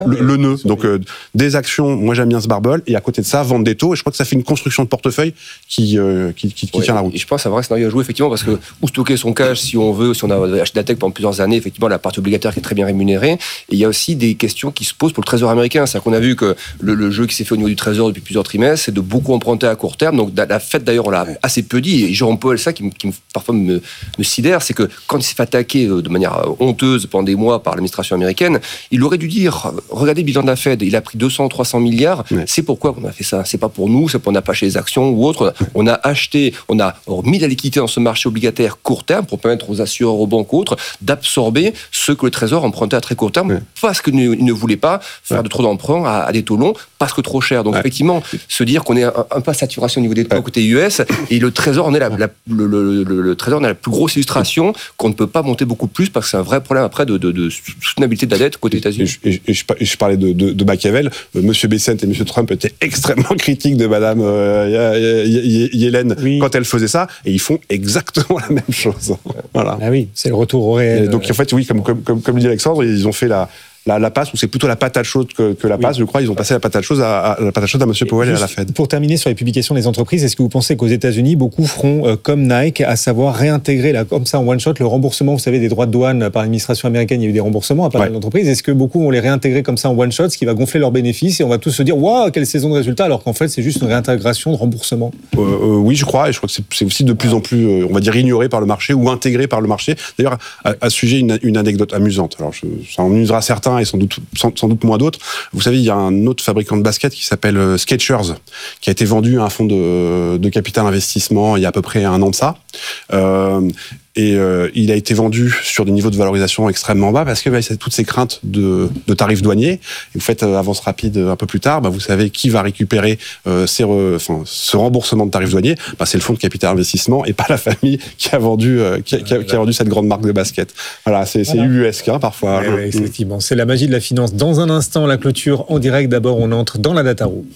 le nœud. Donc des actions, moi j'aime bien ce barbel, et à côté de ça, vendre des taux, et je crois que ça fait une construction de portefeuille qui tient la route. Et je pense que c'est un vrai scénario à jouer, effectivement, parce que où stocker son cash si on veut, si on a acheté de la tech pendant plusieurs années, effectivement, la partie obligataire qui est très bien rémunérée. Et il y a aussi des questions qui se posent pour le trésor américain. C'est-à-dire qu'on a vu que le jeu qui s'est fait au niveau du trésor depuis plusieurs trimestres, c'est de beaucoup emprunter à court terme. Donc la Fed, d'ailleurs, on l'a assez peu dit, et Jérôme Powell, ça qui parfois me sidère, c'est que quand il s'est fait attaquer de manière honteuse pendant des mois par l'administration américaine, il aurait dû dire, regardez le bilan de la Fed, il a pris 200-300 milliards, c'est pourquoi on a fait ça. C'est pas pour nous, c'est pour on n'a pas acheté les actions ou autre. On a acheté, on a mis de la liquidité dans ce marché obligataire court terme pour permettre aux assureurs, aux banques ou autres, d'absorber ce que le Trésor empruntait à très court terme, parce qu'il ne voulait pas faire de trop d'emprunts à des taux longs, parce que trop cher. Donc effectivement, se dire qu'on est un peu à saturation au niveau des taux côté US, et le Trésor en est le Trésor en est la plus grosse illustration qu'on ne peut pas monter beaucoup plus, parce que c'est un vrai problème après de soutenabilité de la dette côté États-Unis. Et je parlais de Machiavel. Monsieur Bessent et Monsieur Trump étaient extrêmement critiques de Madame Yellen quand elle faisait ça, et ils font exactement la même chose. Voilà. Ah oui, c'est le retour au réel. Et donc en fait, oui, comme dit Alexandre, ils ont fait la passe, ou c'est plutôt la patate chaude que la passe, je crois. Ils ont passé la patate chaude à M. Powell et à la Fed. Pour terminer sur les publications des entreprises, est-ce que vous pensez qu'aux États-Unis, beaucoup feront comme Nike, à savoir réintégrer comme ça en one shot le remboursement, vous savez, des droits de douane par l'administration américaine, il y a eu des remboursements à pas mal d'entreprises. Est-ce que beaucoup vont les réintégrer comme ça en one shot, ce qui va gonfler leurs bénéfices, et on va tous se dire waouh, quelle saison de résultats, alors qu'en fait c'est juste une réintégration de remboursement? Oui, je crois, et je crois que c'est aussi de plus en plus, on va dire, ignoré par le marché ou intégré par le marché. D'ailleurs, à ce sujet, une anecdote amusante. Alors, ça en amusera certains et sans doute moins d'autres. Vous savez, il y a un autre fabricant de baskets qui s'appelle Skechers, qui a été vendu à un fonds de capital investissement il y a à peu près un an de ça. Il a été vendu sur des niveaux de valorisation extrêmement bas, parce que y a toutes ces craintes de tarifs douaniers. Et vous faites avance rapide un peu plus tard, vous savez qui va récupérer ce remboursement de tarifs douaniers. C'est le fonds de capital investissement et pas la famille qui a vendu cette grande marque de basket. Voilà, c'est ubuesque parfois. Oui, effectivement, c'est la magie de la finance. Dans un instant, la clôture en direct. D'abord, on entre dans la data room.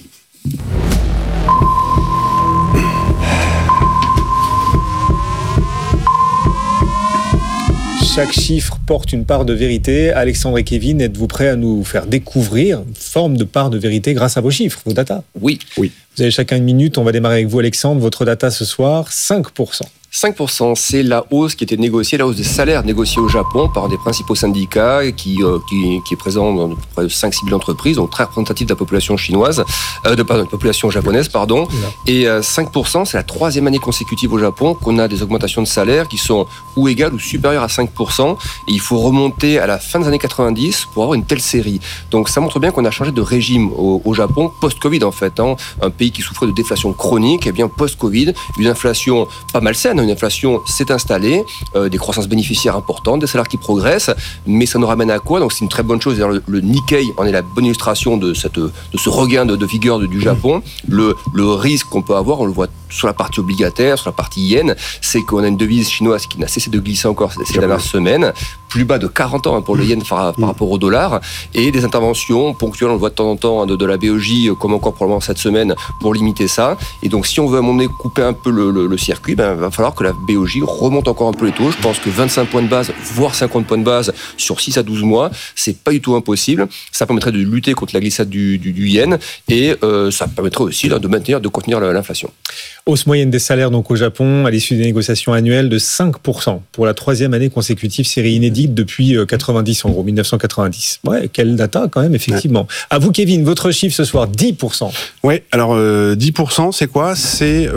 Chaque chiffre porte une part de vérité. Alexandre et Kevin, êtes-vous prêts à nous faire découvrir une forme de part de vérité grâce à vos chiffres, vos data? Oui. Vous avez chacun une minute. On va démarrer avec vous, Alexandre. Votre data ce soir, 5%. 5%, c'est la hausse qui était négociée, la hausse des salaires négociés au Japon par des principaux syndicats qui est présent dans près de 5-6 000 entreprises, donc très représentatif de la population chinoise, de la population japonaise, pardon. Et 5%, c'est la troisième année consécutive au Japon qu'on a des augmentations de salaires qui sont ou égales ou supérieures à 5%. Et il faut remonter à la fin des années 90 pour avoir une telle série. Donc ça montre bien qu'on a changé de régime au Japon post-Covid en fait. Un pays qui souffrait de déflation chronique, et bien post-Covid, une inflation pas malsaine. Une inflation s'est installée, des croissances bénéficiaires importantes, des salaires qui progressent, mais ça nous ramène à quoi? Donc c'est une très bonne chose. Le Nikkei en est la bonne illustration de ce regain de vigueur du Japon. Le risque qu'on peut avoir, on le voit sur la partie obligataire, sur la partie yen, c'est qu'on a une devise chinoise qui n'a cessé de glisser encore ces dernières semaines, plus bas de 40 ans pour le yen par rapport au dollar, et des interventions ponctuelles, on le voit de temps en temps, de la BOJ, comme encore probablement cette semaine, pour limiter ça. Et donc si on veut à un moment donné couper un peu le circuit, il va falloir que la BOJ remonte encore un peu les taux. Je pense que 25 points de base, voire 50 points de base sur 6 à 12 mois, c'est pas du tout impossible. Ça permettrait de lutter contre la glissade du yen, et ça permettrait aussi de contenir l'inflation. Hausse moyenne des salaires donc au Japon à l'issue des négociations annuelles de 5% pour la troisième année consécutive, série inédite depuis 90 en gros, 1990. Ouais, quelle data quand même, effectivement. À vous Kevin, votre chiffre ce soir, 10%. Oui, alors 10%, c'est quoi? C'est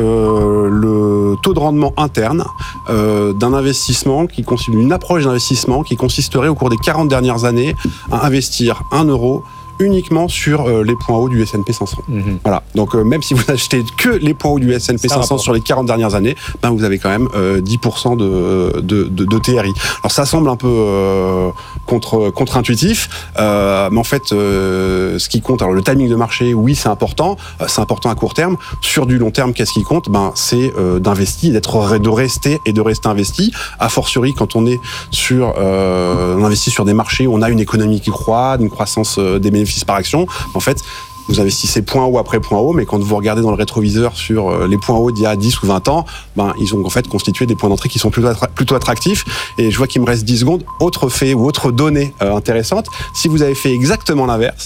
le taux de rendement interne d'un investissement qui constitue une approche d'investissement qui consisterait au cours des 40 dernières années à investir 1 euro uniquement sur les points hauts du S&P 500. Voilà. Donc même si vous n'achetez que les points hauts du S&P 500 sur les 40 dernières années, vous avez quand même 10% de TRI. Alors ça semble un peu contre-intuitif, mais en fait ce qui compte, alors le timing de marché, oui, c'est important à court terme. Sur du long terme, qu'est-ce qui compte? C'est d'investir, de rester investi, a fortiori quand on est on investit sur des marchés où on a une économie qui croît, une croissance des bénéfices par action. En fait, vous investissez point haut après point haut, mais quand vous regardez dans le rétroviseur sur les points hauts d'il y a 10 ou 20 ans, ils ont en fait constitué des points d'entrée qui sont plutôt attractifs. Et je vois qu'il me reste 10 secondes. Autre fait ou autre donnée intéressante, si vous avez fait exactement l'inverse,